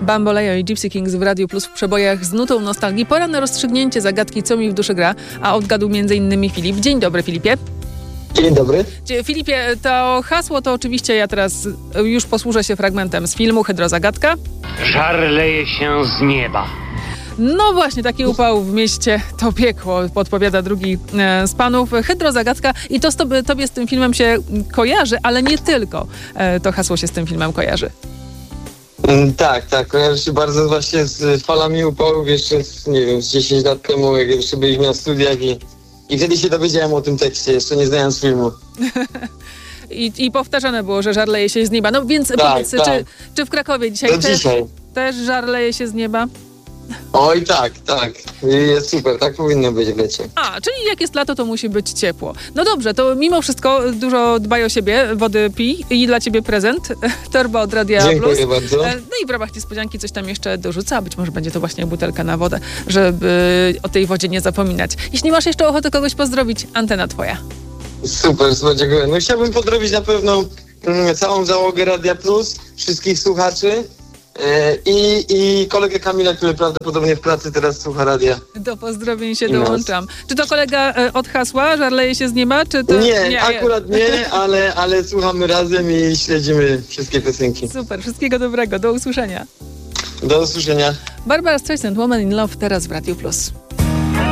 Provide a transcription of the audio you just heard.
Bamboleo i Gypsy Kings w Radiu Plus w przebojach z nutą nostalgii. Pora na rozstrzygnięcie zagadki, co mi w duszy gra, a odgadł m.in. Filip. Dzień dobry, Filipie. Dzień dobry. Filipie, to hasło to oczywiście ja teraz już posłużę się fragmentem z filmu Hydrozagadka. Żar leje się z nieba. No właśnie, taki upał w mieście to piekło, podpowiada drugi z panów. Hydrozagadka i to tobie z tym filmem się kojarzy, ale nie tylko to hasło się z tym filmem kojarzy. Tak, kojarzy się bardzo właśnie z falami upałów jeszcze, nie wiem, z 10 lat temu, jak jeszcze byliśmy na studiach i wtedy się dowiedziałem o tym tekście, jeszcze nie znając filmu. I powtarzane było, że żar leje się z nieba. No więc powiedz, czy w Krakowie dzisiaj też żar leje się z nieba? Oj, tak. Jest super, tak powinno być w lecie. Czyli jak jest lato, to musi być ciepło. No dobrze, to mimo wszystko dużo dbaj o siebie, wody pij i dla ciebie prezent. Torba od Radia Plus. Dziękuję bardzo. No i w ramach niespodzianki coś tam jeszcze dorzucę, a być może będzie to właśnie butelka na wodę, żeby o tej wodzie nie zapominać. Jeśli masz jeszcze ochotę kogoś pozdrowić, antena twoja. Super, dziękuję. No chciałbym pozdrowić na pewno całą załogę Radia Plus, wszystkich słuchaczy. I kolegę Kamila, który prawdopodobnie w pracy teraz słucha radia. Do pozdrowień się dołączam. Czy to kolega od hasła, żar leje się z nieba? Czy to... Nie, akurat nie, ale słuchamy razem i śledzimy wszystkie piosenki. Super, wszystkiego dobrego, do usłyszenia. Do usłyszenia. Barbara Streisand, Woman in Love, teraz w Radiu Plus.